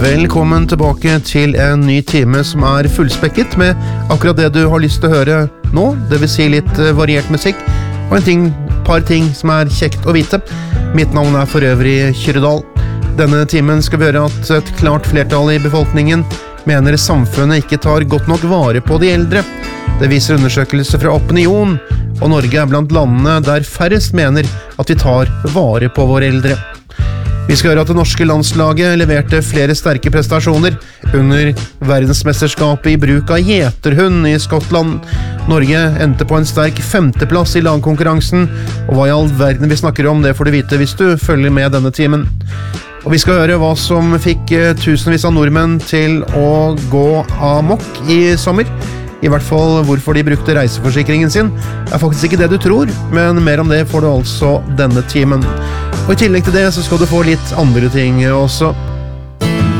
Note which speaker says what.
Speaker 1: Velkommen tilbake til en ny time som fullspekket med akkurat det du har lyst til å høre nå, det vil si litt variert musikk, og par ting som kjekt å vite. Mitt navn for øvrig Kyrredal. Denne timen skal vi høre at et klart flertall i befolkningen mener samfunnet ikke tar godt nok vare på de eldre. Det viser undersøkelser fra Opinion, og Norge blant landene der færrest mener at vi tar vare på våre eldre. Vi skal høre at det norske landslaget leverte flere sterke prestasjoner under verdensmesterskapet i bruk av gjeterhund i Skottland. Norge endte på en sterk 5. plass i lagkonkurransen, og hva i all verden vi snakker om, det får du vite hvis du følger med denne timen. Og vi skal høre hva som fikk tusenvis av nordmenn til å gå amok i sommer. I hvert fall hvorfor de brukte reiseforsikringen sin faktisk ikke det du tror, men mer om det får du altså denne timen. Og i tillegg til det så skal du få litt andre ting også.